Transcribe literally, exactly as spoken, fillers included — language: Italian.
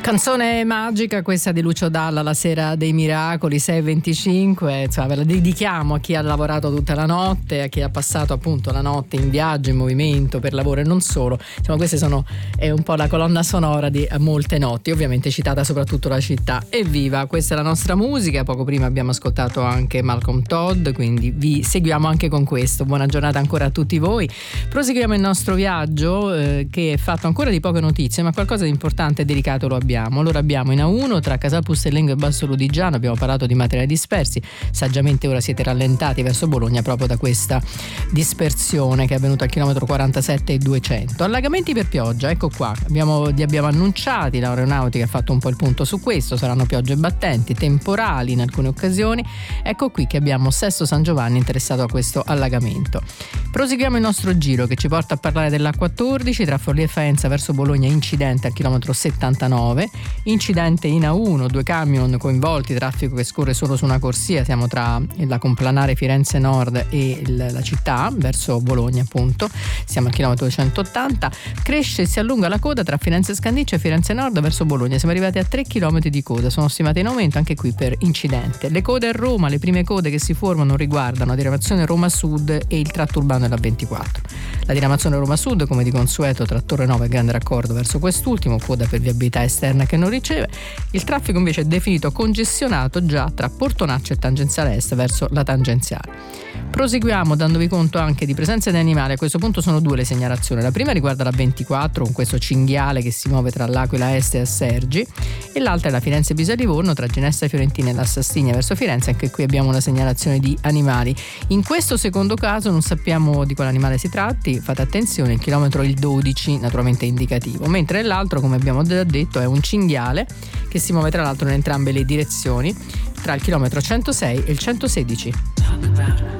Canzone magica questa di Lucio Dalla, La sera dei miracoli, sei e venticinque, insomma ve la dedichiamo a chi ha lavorato tutta la notte, a chi ha passato appunto la notte in viaggio, in movimento, per lavoro e non solo. Insomma, queste sono è un po' la colonna sonora di molte notti, ovviamente citata soprattutto la città. Evviva, questa è la nostra musica. Poco prima abbiamo ascoltato anche Malcolm Todd, quindi vi seguiamo anche con questo. Buona giornata ancora a tutti voi. Proseguiamo il nostro viaggio eh, che è fatto ancora di poche notizie, ma qualcosa di importante e delicato lo abbiamo. Allora abbiamo in A uno tra Casal Pustellengo e Basso Lodigiano, abbiamo parlato di materiali dispersi, saggiamente ora siete rallentati verso Bologna proprio da questa dispersione che è avvenuta al chilometro quarantasette e duecento. Allagamenti per pioggia, ecco qua, abbiamo, li abbiamo annunciati, l'aeronautica ha fatto un po' il punto su questo, saranno piogge battenti, temporali in alcune occasioni, ecco qui che abbiamo Sesto San Giovanni interessato a questo allagamento. Proseguiamo il nostro giro che ci porta a parlare dell'A quattordici tra Forlì e Faenza verso Bologna, incidente al chilometro settantanove. Incidente in A uno, due camion coinvolti, traffico che scorre solo su una corsia, siamo tra la complanare Firenze Nord e il, la città verso Bologna appunto, siamo al chilometro duecentottanta. Cresce e si allunga la coda tra Firenze Scandiccio e Firenze Nord verso Bologna, siamo arrivati a tre chilometri di coda, sono stimate in aumento anche qui per incidente. Le code a Roma, le prime code che si formano riguardano la diramazione Roma Sud e il tratto urbano della ventiquattro. La diramazione Roma Sud, come di consueto, tra Torre Nova e Grande Raccordo verso quest'ultimo, coda per viabilità esterna che non riceve. Il traffico invece è definito congestionato già tra Portonaccio e tangenziale est verso la tangenziale. Proseguiamo dandovi conto anche di presenza di animali. A questo punto sono due le segnalazioni. La prima riguarda la ventiquattro con questo cinghiale che si muove tra l'Aquila Est e Assergi, e l'altra è la Firenze Pisa Livorno tra Ginestra Fiorentina e la Sastigna verso Firenze. Anche qui abbiamo una segnalazione di animali. In questo secondo caso non sappiamo di quale animale si tratti, fate attenzione, il chilometro è il dodici, naturalmente indicativo, mentre l'altro, come abbiamo già detto, è un cinghiale che si muove tra l'altro in entrambe le direzioni tra il chilometro centosei e il centosedici.